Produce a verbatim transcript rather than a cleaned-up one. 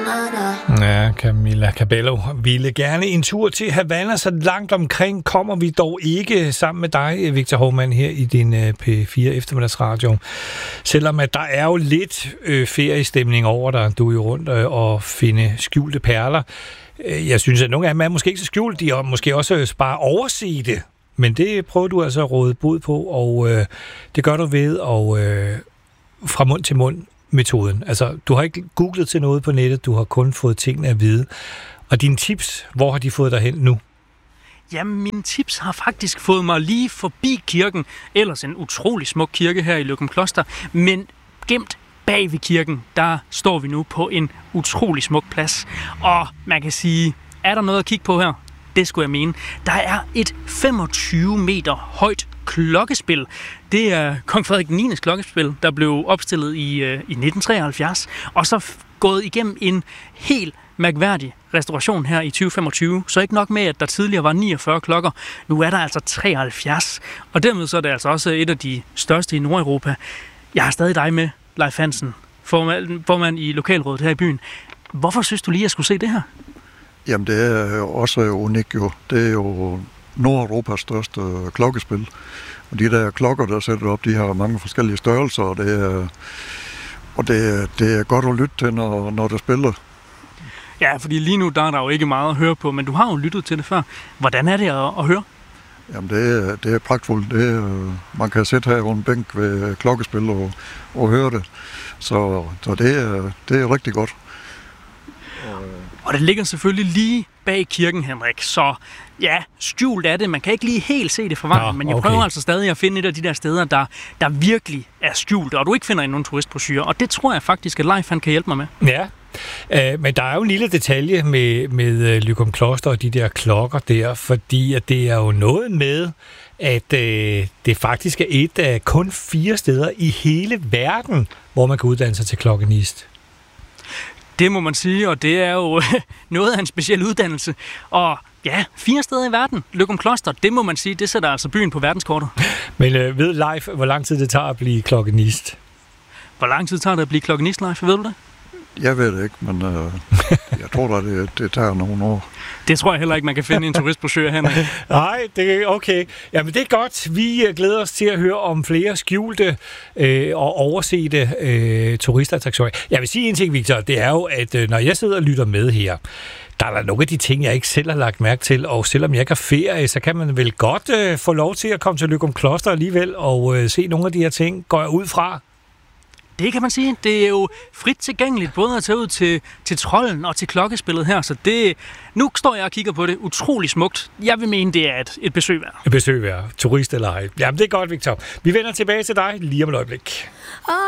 Ja, Camilla Cabello ville gerne en tur til Havana, så langt omkring kommer vi dog ikke sammen med dig, Victor Hovmand, her i din P fire eftermiddagsradio. Selvom at der er jo lidt øh, feriestemning over dig, du er jo rundt øh, og finde skjulte perler. Jeg synes, at nogle af dem er måske ikke så skjult, de er måske også bare overse det. Men det prøver du altså at råde bod på, og øh, det gør du ved at øh, fra mund til mund metoden. Altså, du har ikke googlet til noget på nettet, du har kun fået tingene at vide. Og dine tips, hvor har de fået dig hen nu? Jamen, mine tips har faktisk fået mig lige forbi kirken. Ellers en utrolig smuk kirke her i Løgumkloster. Men gemt bag ved kirken, der står vi nu på en utrolig smuk plads. Og man kan sige, er der noget at kigge på her? Det skulle jeg mene. Der er et femogtyve meter højt klokkespil. Det er kong Frederik niendes klokkespil, der blev opstillet i, øh, i nitten treoghalvfjerds, og så f- gået igennem en helt mærkværdig restauration her i tyve femogtyve. Så ikke nok med, at der tidligere var niogfyrre klokker, nu er der altså treoghalvfjerds, og dermed så er det altså også et af de største i Nordeuropa. Jeg har stadig dig med, Leif Hansen, formand, formand i lokalrådet her i byen. Hvorfor synes du lige, at jeg skulle se det her? Jamen, det er jo også unikt jo. Det er jo Nordeuropas største klokkespil. Og de der klokker, der sætter op, de har mange forskellige størrelser, og det er, og det er, det er godt at lytte til, når, når det spiller. Ja, fordi lige nu der er der jo ikke meget at høre på, men du har jo lyttet til det før. Hvordan er det at, at høre? Jamen, det er, det er pragtfuldt. Det er, man kan sidde her på en bænk ved klokkespil og, og høre det. Så, så det, er, det er rigtig godt. Og det ligger selvfølgelig lige bag kirken, Henrik, så ja, skjult er det. Man kan ikke lige helt se det for vejen, men jeg okay. prøver altså stadig at finde et af de der steder, der, der virkelig er skjult, og du ikke finder i nogen turistbrochurer, og det tror jeg faktisk, at Leif han kan hjælpe mig med. Ja, øh, men der er jo en lille detalje med, med Løgumkloster og de der klokker der, fordi at det er jo noget med, at øh, det faktisk er et af kun fire steder i hele verden, hvor man kan uddanne sig til klokkenist. Det må man sige, og det er jo noget af en speciel uddannelse. Og ja, fire steder i verden. Løgumkloster, det må man sige, det sætter altså byen på verdenskortet. Men øh, ved Leif, hvor lang tid det tager at blive klokkenist? Hvor lang tid tager det at blive klokkenist, Leif? Ved du det? Jeg ved det ikke, men øh, jeg tror da, det, det tager nogle år. Det tror jeg heller ikke, man kan finde i en turistbrochure, Henrik. Nej, det er okay. Jamen, det er godt. Vi glæder os til at høre om flere skjulte øh, og oversete øh, turistattraktioner. Jeg vil sige en ting, Victor, det er jo, at øh, når jeg sidder og lytter med her, der er der nogle af de ting, jeg ikke selv har lagt mærke til, og selvom jeg ikke har ferie, så kan man vel godt øh, få lov til at komme til Løgumkloster alligevel og øh, se nogle af de her ting, går jeg ud fra. Det kan man sige. Det er jo frit tilgængeligt, både at tage ud til, til trolden og til klokkespillet her, så det, nu står jeg og kigger på det. Utrolig smukt. Jeg vil mene, det er et, et besøg værd. Et besøg værd. Turist eller ej. Jamen, det er godt, Victor. Vi vender tilbage til dig lige om et øjeblik.